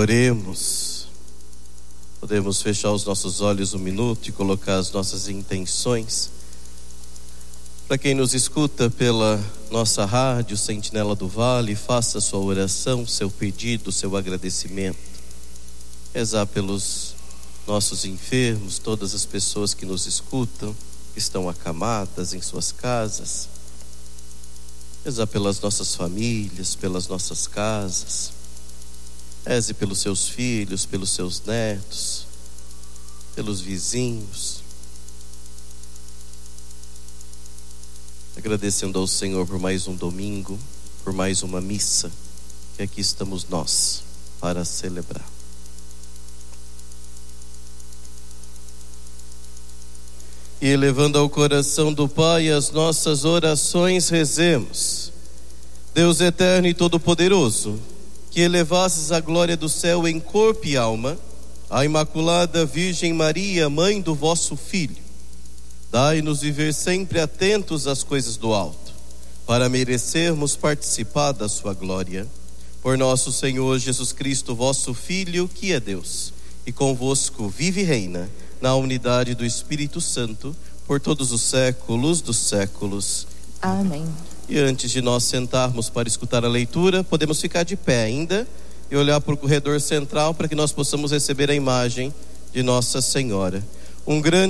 Oremos. Podemos fechar os nossos olhos um minuto e colocar as nossas intenções. Para quem nos escuta pela nossa rádio Sentinela do Vale, faça sua oração, seu pedido, seu agradecimento. Rezar pelos nossos enfermos, todas as pessoas que nos escutam, que estão acamadas em suas casas. Rezar pelas nossas famílias, pelas nossas casas. Reze pelos seus filhos, pelos seus netos, pelos vizinhos. Agradecendo ao Senhor por mais um domingo, por mais uma missa, que aqui estamos nós para celebrar. E elevando ao coração do Pai as nossas orações, rezemos. Deus eterno e todo-poderoso, que elevasses a glória do céu em corpo e alma a Imaculada Virgem Maria, mãe do vosso Filho, dai-nos viver sempre atentos às coisas do alto, para merecermos participar da sua glória. Por nosso Senhor Jesus Cristo, vosso Filho, que é Deus, e convosco vive e reina, na unidade do Espírito Santo, por todos os séculos dos séculos. Amém. E antes de nós sentarmos para escutar a leitura, podemos ficar de pé ainda e olhar para o corredor central para que nós possamos receber a imagem de Nossa Senhora. Um grande